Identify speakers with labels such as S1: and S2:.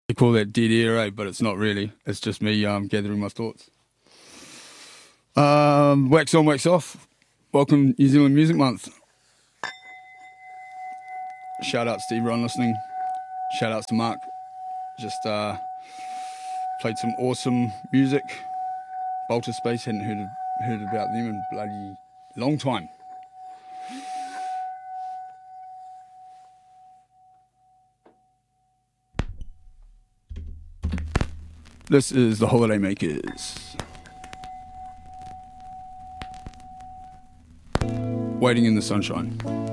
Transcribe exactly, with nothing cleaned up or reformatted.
S1: They call that dead air, eh? But it's not really. It's just me um, gathering my thoughts. Um, wax on, wax off. Welcome New Zealand Music Month. Shout outs to everyone listening. Shout outs to Mark. Just uh, played some awesome music. Bolter Space, hadn't heard, heard about them in bloody long time. This is the Holiday Makers. Waiting in the Sunshine.